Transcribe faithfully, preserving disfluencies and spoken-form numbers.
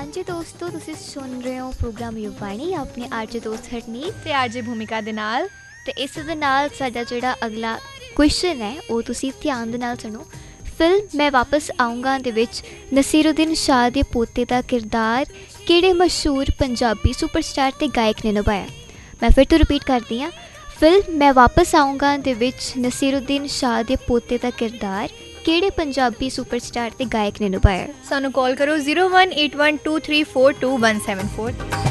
हाँ जी दोस्तों, ਤੁਸੀਂ ਸੁਣ ਰਹੇ ਹੋ ਪ੍ਰੋਗਰਾਮ ਯੁਵਾਣੀ ਆਪਣੇ ਆਰਜੇ ਦੋਸਤ ਹਰਨੀਤ ਤੇ ਆਰਜੇ ਭੂਮਿਕਾ ਦੇ ਨਾਲ। ਤੇ ਇਸ ਦੇ ਨਾਲ ਸਾਡਾ ਜਿਹੜਾ ਅਗਲਾ ਕੁਐਸਚਨ ਹੈ ਉਹ ਤੁਸੀਂ ਧਿਆਨ ਦੇ ਨਾਲ ਸੁਣੋ। ਫਿਲਮ ਮੈਂ ਵਾਪਸ ਆਊਂਗਾ ਦੇ ਵਿੱਚ ਨਸੀਰੁਦੀਨ ਸ਼ਾਹ ਦੇ ਪੋਤੇ ਦਾ ਕਿਰਦਾਰ ਕਿਹੜੇ ਮਸ਼ਹੂਰ ਪੰਜਾਬੀ ਸੁਪਰਸਟਾਰ ਅਤੇ ਗਾਇਕ ਨੇ ਨਿਭਾਇਆ? ਮੈਂ ਫਿਰ ਤੋਂ ਰਿਪੀਟ ਕਰਦੀ ਹਾਂ। ਫਿਲਮ ਮੈਂ ਵਾਪਸ ਆਊਂਗਾ ਦੇ ਵਿੱਚ ਨਸੀਰੁਦੀਨ ਸ਼ਾਹ ਦੇ ਪੋਤੇ ਦਾ ਕਿਰਦਾਰ ਕਿਹੜੇ ਪੰਜਾਬੀ ਸੁਪਰਸਟਾਰ ਅਤੇ ਗਾਇਕ ਨੇ ਨਿਭਾਇਆ? ਸਾਨੂੰ ਕਾਲ ਕਰੋ zero one eight one two three four two one seven four.